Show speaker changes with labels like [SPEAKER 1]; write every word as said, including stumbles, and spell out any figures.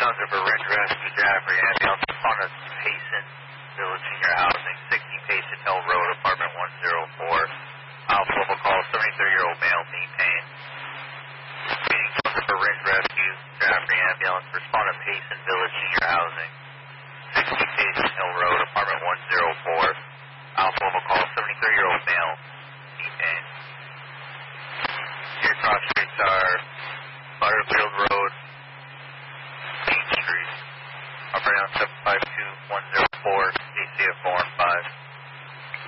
[SPEAKER 1] Sons of a Ridge Rescue Drive for ambulance upon a Payson Village Senior Housing, sixty Payson Hill Road, apartment one oh four.